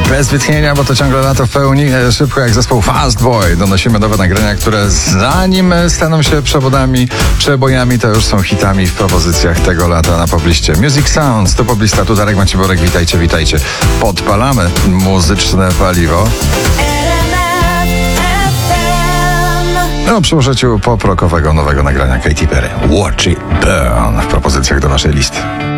bez wytchnienia, bo to ciągle lato w pełni. Szybko jak zespół Fast Boy donosimy nowe nagrania, które zanim staną się przebojami, to już są hitami w propozycjach tego lata na pobliście. Music Sounds, to poblista, tu Darek Maciborek, witajcie. Podpalamy muzyczne paliwo. No, przy użyciu pop-rockowego nowego nagrania Katy Perry. Watch It Burn w propozycjach do naszej listy.